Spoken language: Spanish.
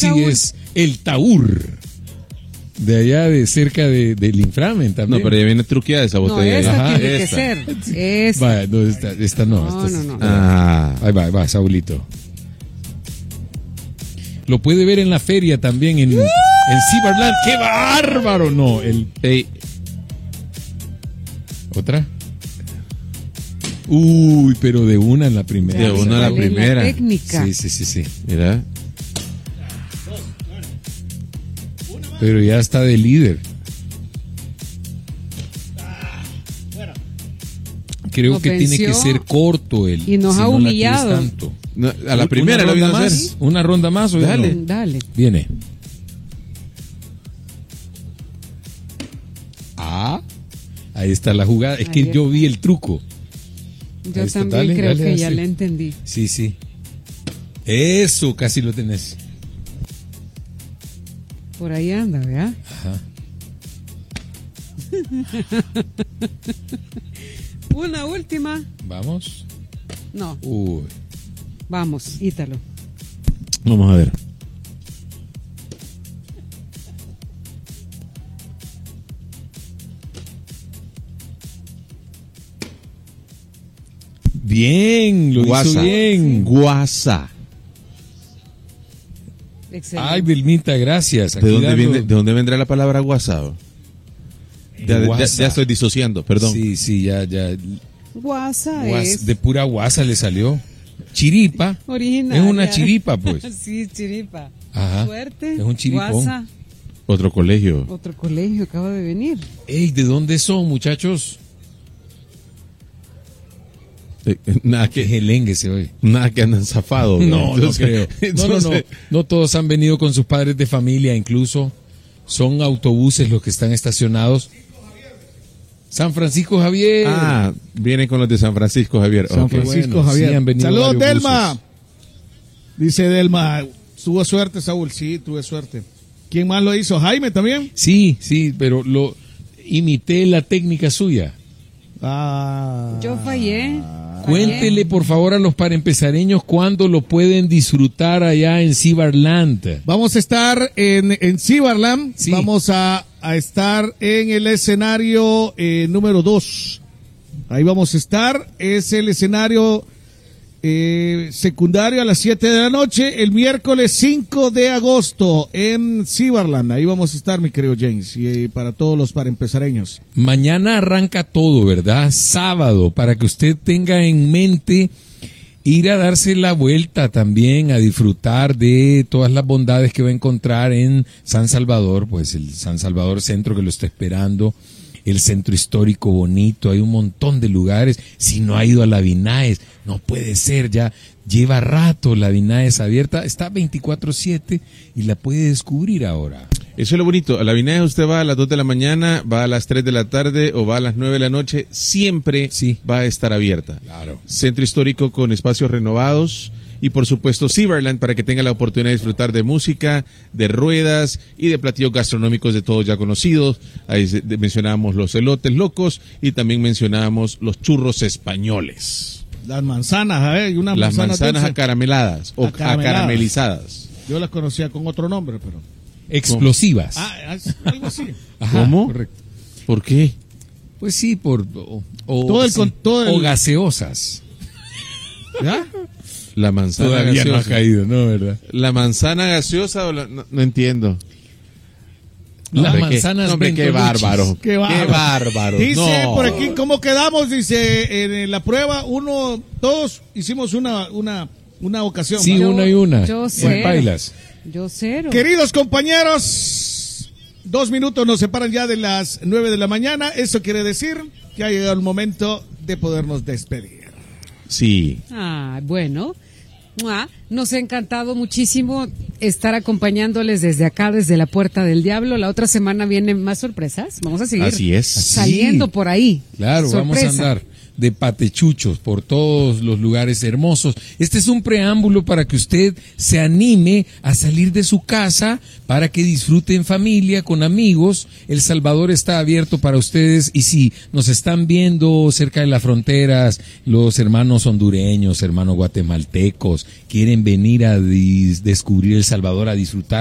Sí, es el Taur. De allá, de cerca del inframen también. No, pero ya viene truqueada esa botella. No, esta Ajá, tiene esta. que ser. Esta. Va, no, esta no. No, esta no. Ah, Ahí va, Saulito. Lo puede ver en la feria también en Cyberland. ¡Qué bárbaro! No, ey, ¿otra? Uy, pero de una en la primera. De una a la ¿Cuál es primera. técnica. Sí. mira. Pero ya está de líder. Creo Nos que tiene que venció ser corto él. y nos si ha no la humillado. tienes tanto. No, a la primera ¿Una lo vino ronda a más? hacer. ¿Una ronda más o ya Dale. no? Dale. Viene. Ahí está la jugada. Es que Ahí yo está. vi el truco. Yo Ahí está, también dale, creo dale, que ya así. la entendí. Sí. Eso, casi lo tenés. Por ahí anda, ¿verdad? Ajá. Una última. Vamos. No, Uy. vamos, Ítalo. Vamos a ver. Bien, lo Guasa. hizo bien. Guasa. Excelente. Ay, Vilmita, gracias. Aquí ¿De dónde, dando- viene, ¿De dónde vendrá la palabra guasa? Ya estoy disociando, perdón. Sí, ya. Guasa De pura guasa le salió. Chiripa. original. Es una chiripa, pues. Sí, chiripa. Ajá. Suerte. Es un chiripón. Guasa. Otro colegio. Otro colegio acaba de venir. Ey, ¿de dónde son, muchachos? Nada Que que, gelengue se oye. nada que andan zafados. No Entonces- creo. entonces- No todos han venido con sus padres de familia, incluso son autobuses los que están estacionados. San Francisco Javier. Ah, viene con los de San Francisco, Javier. San Ok. Francisco bueno, Javier. sí, han venido Saludos, varios Delma. buses. Dice Delma, tuvo suerte, Saúl. Sí, tuve suerte. ¿Quién más lo hizo? ¿Jaime también? Sí, pero lo imité la técnica suya. Yo fallé. Cuéntele, por favor, a los parempezareños cuándo lo pueden disfrutar allá en Cyberland. Vamos a estar en Cyberland. Sí. Vamos a estar en el escenario número 2. Ahí vamos a estar. Es el escenario secundario a las 7 de la noche, el miércoles 5 de agosto en Cyberland. Ahí vamos a estar, mi querido James, y para todos los parempezareños. Mañana arranca todo, ¿verdad? Sábado, para que usted tenga en mente ir a darse la vuelta también, a disfrutar de todas las bondades que va a encontrar en San Salvador, pues el San Salvador Centro que lo está esperando, el centro histórico bonito, hay un montón de lugares. Si no ha ido a la Vinaes, no puede ser, ya lleva rato la Vinaes abierta, está 24/7 y la puede descubrir ahora. Eso es lo bonito. A la Vinaes usted va a las 2 de la mañana, va a las 3 de la tarde o va a las 9 de la noche. Siempre Sí. va a estar abierta. Claro. Centro histórico con espacios renovados. Y por supuesto Cyberland para que tenga la oportunidad de disfrutar de música, de ruedas y de platillos gastronómicos de todos ya conocidos. Ahí mencionábamos los elotes locos y también mencionábamos los churros españoles. Las manzanas, y unas Las manzanas dulces. acarameladas o Acarameladas. acaramelizadas. Yo las conocía con otro nombre, pero... Explosivas. Algo así. Ajá, ¿Cómo? correcto. ¿Por qué? Pues sí, por Todo el- o gaseosas. ¿Ya? La manzana Todavía no ha gaseosa. caído, ¿no? ¿Verdad? ¿La manzana gaseosa o no entiendo? Las Hombre, manzanas hombre, qué Bentolucci's. bárbaro. Qué bárbaro. bárbaro. Dice No. por aquí, ¿cómo quedamos? Dice, en la prueba, todos hicimos una ocasión. Sí, ¿va? una y una. yo En cero. Pailas. Yo cero. Queridos compañeros, 2 minutos nos separan ya de las 9 de la mañana. Eso quiere decir que ha llegado el momento de podernos despedir. Sí. Bueno, nos ha encantado muchísimo estar acompañándoles desde acá, desde la Puerta del Diablo. La otra semana vienen más sorpresas. Vamos a seguir Así es. saliendo por ahí. Claro, vamos a Sorpresa. andar. de patechuchos por todos los lugares hermosos. Este es un preámbulo para que usted se anime a salir de su casa, para que disfrute en familia, con amigos. El Salvador está abierto para ustedes, y si nos están viendo cerca de las fronteras, los hermanos hondureños, hermanos guatemaltecos, quieren venir a descubrir El Salvador, a disfrutar